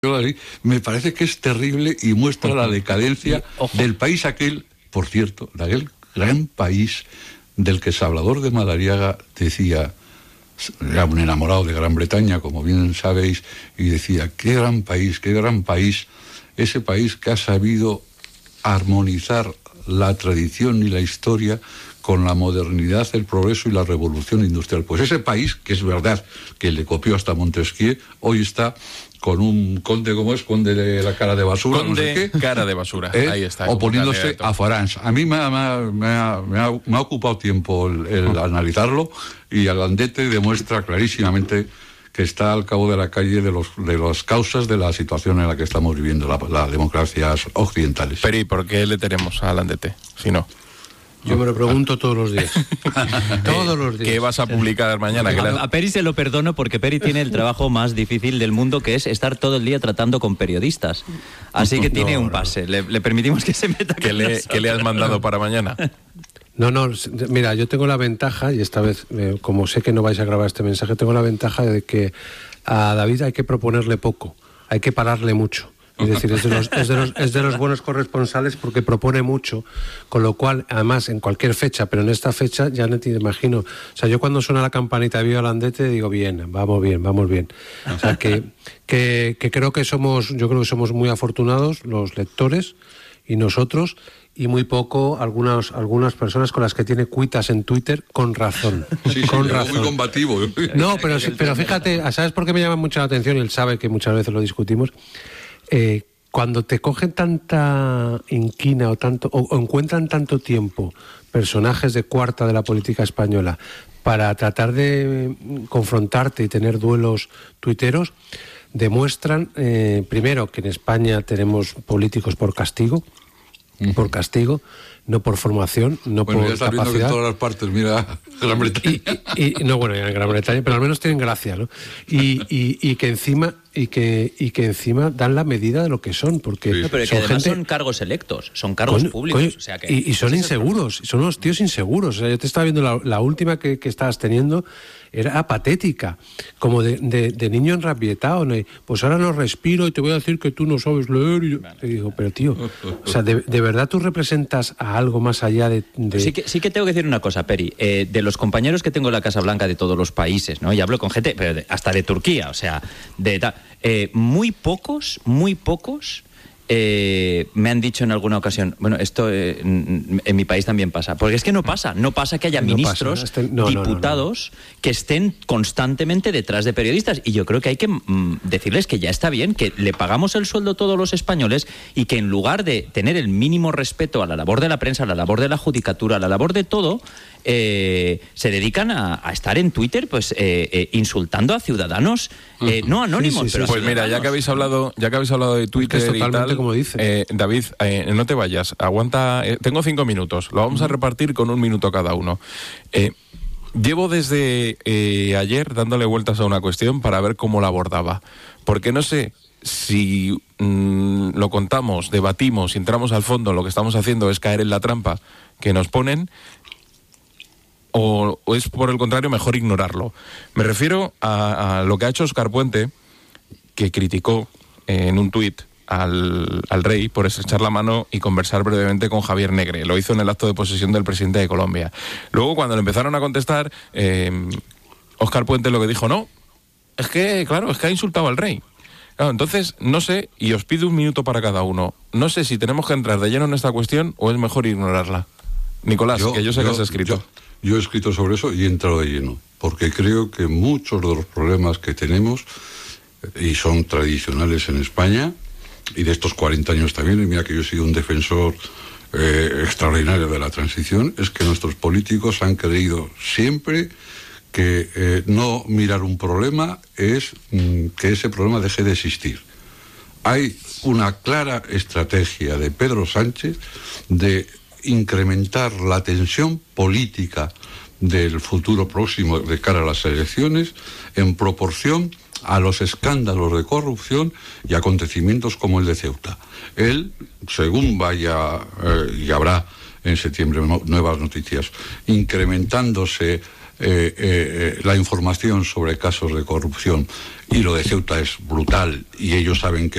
Me parece que es terrible y muestra la decadencia del país aquel, por cierto, de aquel gran país del que Salvador de Madariaga decía, era un enamorado de Gran Bretaña, como bien sabéis, y decía, qué gran país, ese país que ha sabido armonizar la tradición y la historia con la modernidad, el progreso y la revolución industrial. Pues ese país, que es verdad que le copió hasta Montesquieu, hoy está con un conde, ¿cómo es? Conde de la cara de basura, conde, no sé qué. Cara de basura, ahí está. Oponiéndose a Farage. A mí me ha ocupado tiempo el analizarlo, y Alandete demuestra clarísimamente que está al cabo de la calle de las causas de la situación en la que estamos viviendo las democracias occidentales. Pero ¿y por qué le tenemos a Alandete? Si no... Yo me lo pregunto todos los días. Todos los días. ¿Qué vas a publicar mañana? A Peri se lo perdono porque Peri tiene el trabajo más difícil del mundo, que es estar todo el día tratando con periodistas. Así que tiene un pase. Le permitimos que se meta con nosotros. ¿Qué le has mandado para mañana? No, mira, yo tengo la ventaja, y esta vez, como sé que no vais a grabar este mensaje, tengo la ventaja de que a David hay que proponerle poco, hay que pararle mucho. Es decir, es de los buenos corresponsales porque propone mucho, con lo cual, además, en cualquier fecha, pero en esta fecha ya no te imagino. O sea, yo cuando suena la campanita de Viva Alandete digo, vamos bien. O sea, que creo que somos muy afortunados los lectores y nosotros, y muy poco algunas personas con las que tiene cuitas en Twitter, con razón. Sí, con razón. Muy combativo. No, pero fíjate, ¿sabes por qué me llama mucho la atención? Y él sabe que muchas veces lo discutimos. Cuando te cogen tanta inquina o encuentran tanto tiempo personajes de cuarta de la política española para tratar de confrontarte y tener duelos tuiteros, demuestran primero que en España tenemos políticos por castigo, no por formación, no por capacidad. Bueno, ya está viendo que en todas las partes, mira, Gran Bretaña. En Gran Bretaña, pero al menos tienen gracia, ¿no? Y que encima dan la medida de lo que son, porque no, pero que además son cargos electos, son cargos públicos. O sea que, y son inseguros, son unos tíos inseguros. O sea, yo te estaba viendo la última que estabas teniendo, era patética, como de niño enrabietado, ¿no? Pues ahora no respiro y te voy a decir que tú no sabes leer. Y digo, pero tío, o sea, ¿de verdad tú representas a algo más allá de...? Sí que tengo que decir una cosa, Peri. De los compañeros que tengo en la Casa Blanca de todos los países, ¿no? Y hablo con gente, pero hasta de Turquía, o sea, muy pocos me han dicho en alguna ocasión, bueno, esto en mi país también pasa, porque es que no pasa que haya ministros, diputados que estén constantemente detrás de periodistas, y yo creo que hay que decirles que ya está bien, que le pagamos el sueldo a todos los españoles, y que en lugar de tener el mínimo respeto a la labor de la prensa, a la labor de la judicatura, a la labor de todo, se dedican a estar en Twitter pues insultando a ciudadanos no anónimos, pero pues mira, ya que habéis hablado de Twitter y tal, como dice. David, no te vayas, aguanta, tengo 5 minutos, lo vamos a repartir con 1 minuto cada uno. Llevo desde ayer dándole vueltas a una cuestión para ver cómo la abordaba, porque no sé si lo contamos, debatimos y entramos al fondo, lo que estamos haciendo es caer en la trampa que nos ponen, o es por el contrario mejor ignorarlo. Me refiero a lo que ha hecho Óscar Puente, que criticó en un tuit al rey por estrechar la mano y conversar brevemente con Javier Negre. Lo hizo en el acto de posesión del presidente de Colombia. Luego, cuando le empezaron a contestar, Óscar Puente lo que dijo, es que ha insultado al rey. Claro, entonces, no sé, y os pido 1 minuto para cada uno, no sé si tenemos que entrar de lleno en esta cuestión o es mejor ignorarla. Nicolás, que yo sé que has escrito. Yo he escrito sobre eso y he entrado de lleno, porque creo que muchos de los problemas que tenemos, y son tradicionales en España, y de estos 40 años también, y mira que yo he sido un defensor extraordinario de la transición, es que nuestros políticos han creído siempre que no mirar un problema es que ese problema deje de existir. Hay una clara estrategia de Pedro Sánchez de incrementar la tensión política del futuro próximo de cara a las elecciones en proporción a los escándalos de corrupción y acontecimientos como el de Ceuta. Él, según vaya, y habrá en septiembre nuevas noticias, incrementándose la información sobre casos de corrupción, y lo de Ceuta es brutal, y ellos saben que